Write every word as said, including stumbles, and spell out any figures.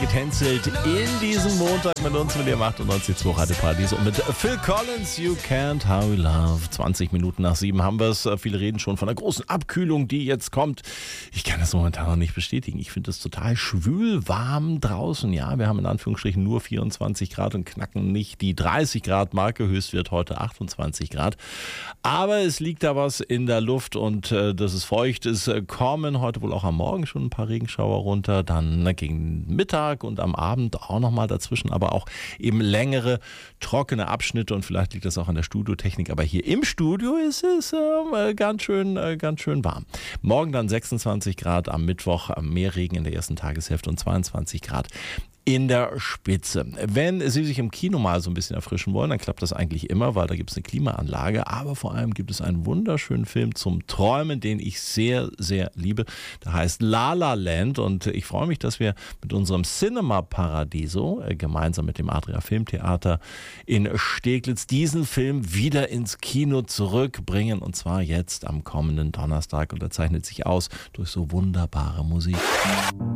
getänzelt in diesem Montag mit uns, mit dem achtundneunzig Komma zwei Radio Paradies und mit Phil Collins, You Can't Hurry Love. zwanzig Minuten nach sieben haben wir es. Viele reden schon von der großen Abkühlung, die jetzt kommt. Ich kann das momentan noch nicht bestätigen. Ich finde es total schwül warm draußen. Ja, wir haben in Anführungsstrichen nur vierundzwanzig Grad und knacken nicht die dreißig Grad Marke. Höchstwert heute achtundzwanzig Grad. Aber es liegt da was in der Luft und äh, das ist feucht. Es äh, kommen heute wohl auch am Morgen schon ein paar Regenschauer runter. Dann äh, gegen Mittag und am Abend auch nochmal dazwischen, aber auch eben längere, trockene Abschnitte und vielleicht liegt das auch an der Studiotechnik, aber hier im Studio ist es äh, ganz schön, äh, ganz schön warm. Morgen dann sechsundzwanzig Grad, am Mittwoch mehr Regen in der ersten Tageshälfte und zweiundzwanzig Grad in der Spitze. Wenn Sie sich im Kino mal so ein bisschen erfrischen wollen, dann klappt das eigentlich immer, weil da gibt es eine Klimaanlage, aber vor allem gibt es einen wunderschönen Film zum Träumen, den ich sehr, sehr liebe. Der heißt La La Land und ich freue mich, dass wir mit unserem Cinema Paradiso äh, gemeinsam mit dem Adria Filmtheater in Steglitz diesen Film wieder ins Kino zurückbringen und zwar jetzt am kommenden Donnerstag und er zeichnet sich aus durch so wunderbare Musik.